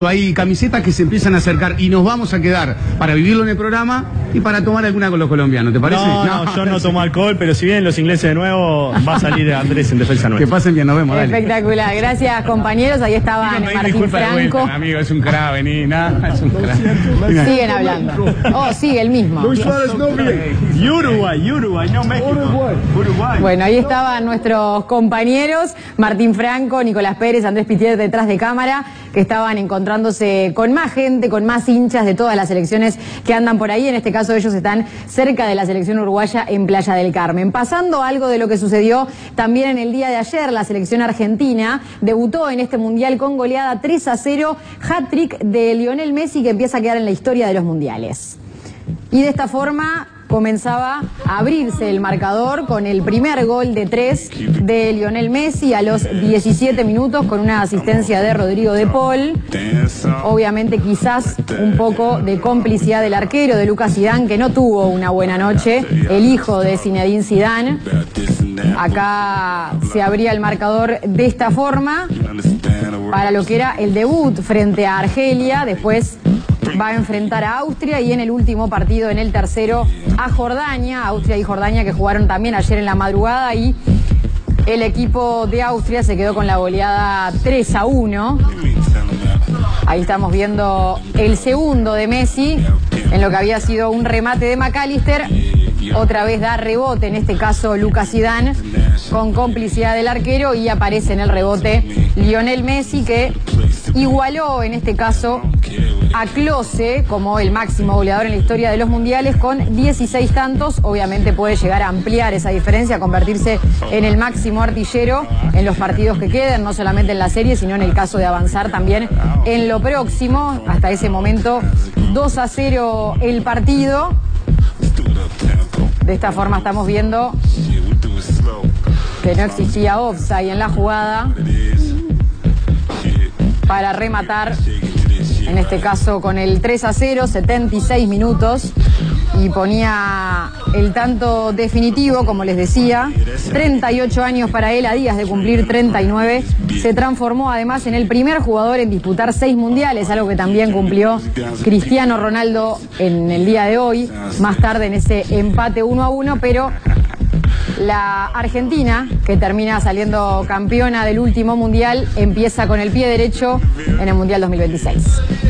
Hay camisetas que se empiezan a acercar y nos vamos a quedar para vivirlo en el programa y para tomar alguna con los colombianos, ¿te parece? No, yo no tomo alcohol, pero si vienen los ingleses de nuevo, va a salir Andrés en defensa nuestra. Que pasen bien, nos vemos, dale. Espectacular, gracias compañeros, ahí estaban Martín Franco. Amigo, es un crack, vení, nada, es un crack. Siguen hablando. Oh, sigue el mismo. Luis Suárez no viene. Uruguay, no México. Uruguay. Bueno, ahí estaban nuestros compañeros, Martín Franco, Nicolás Pérez, Andrés Pitier detrás de cámara, que estaban encontrándose con más gente, con más hinchas de todas las selecciones que andan por ahí. En este caso ellos están cerca de la selección uruguaya en Playa del Carmen. Pasando algo de lo que sucedió también en el día de ayer, la selección argentina debutó en este mundial con goleada 3-0, hat-trick de Lionel Messi, que empieza a quedar en la historia de los mundiales. Y de esta forma comenzaba a abrirse el marcador con el primer gol de 3 de Lionel Messi a los 17 minutos con una asistencia de Rodrigo de Paul. Obviamente quizás un poco de complicidad del arquero de Lucas Zidane, que no tuvo una buena noche, el hijo de Zinedine Zidane. Acá se abría el marcador de esta forma para lo que era el debut frente a Argelia. Después va a enfrentar a Austria y en el último partido, en el tercero, a Jordania. Austria y Jordania que jugaron también ayer en la madrugada y el equipo de Austria se quedó con la goleada 3-1. Ahí estamos viendo el segundo de Messi en lo que había sido un remate de McAllister. Otra vez da rebote, en este caso Lucas Zidane, con complicidad del arquero, y aparece en el rebote Lionel Messi, que igualó en este caso a Klose como el máximo goleador en la historia de los mundiales con 16 tantos. Obviamente puede llegar a ampliar esa diferencia, a convertirse en el máximo artillero en los partidos que queden, no solamente en la serie, sino en el caso de avanzar también en lo próximo. Hasta ese momento 2-0 el partido. De esta forma estamos viendo que no existía offside en la jugada para rematar, en este caso con el 3-0, 76 minutos, y ponía el tanto definitivo, como les decía. 38 años para él, a días de cumplir 39. Se transformó además en el primer jugador en disputar 6 mundiales, algo que también cumplió Cristiano Ronaldo en el día de hoy, más tarde en ese empate 1-1, pero la Argentina, que termina saliendo campeona del último mundial, empieza con el pie derecho en el Mundial 2026.